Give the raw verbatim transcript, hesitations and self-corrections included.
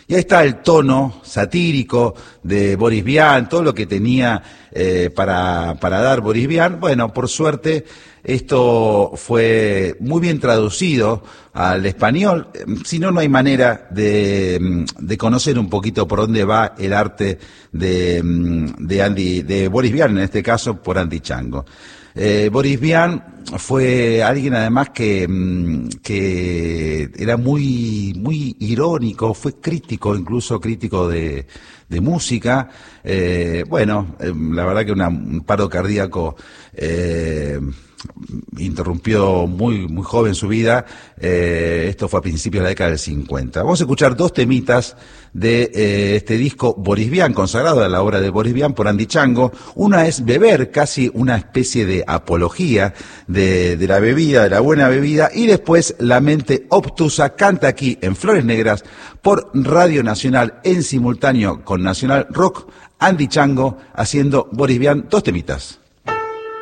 Y ahí está el tono satírico de Boris Vian, todo lo que tenía eh, para, para dar Boris Vian. Bueno, por suerte esto fue muy bien traducido al español, si no, no hay manera de, de conocer un poquito por dónde va el arte de, de, Andy, de Boris Vian, en este caso por Andy Chango. Eh, Boris Vian fue alguien además que, que era muy, muy irónico, fue crítico, incluso crítico de, de música. Eh, bueno, eh, la verdad que una, un paro cardíaco eh, interrumpió muy muy joven su vida. Eh, esto fue a principios de la década del cincuenta. Vamos a escuchar dos temitas de eh, este disco Boris Vian, consagrado a la obra de Boris Vian por Andy Chango. Una es Beber, casi una especie de apología de, de la bebida, de la buena bebida, y después La mente obtusa, canta aquí en Flores Negras por Radio Nacional en simultáneo con Nacional Rock, Andy Chango haciendo Boris Vian, dos temitas.